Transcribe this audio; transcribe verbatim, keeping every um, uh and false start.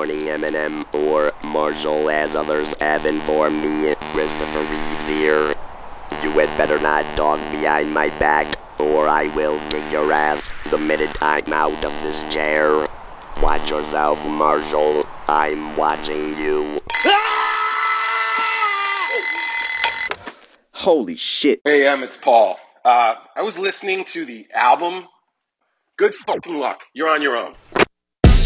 warning Eminem or Marshall, as others have informed me. Christopher Reeves here. You had better not talk behind my back, or I will kick your ass the minute I'm out of this chair. Watch yourself, Marshall. I'm watching you. Holy shit. Hey, Em, it's Paul. Uh, I was listening to the album. Good fucking luck. You're on your own.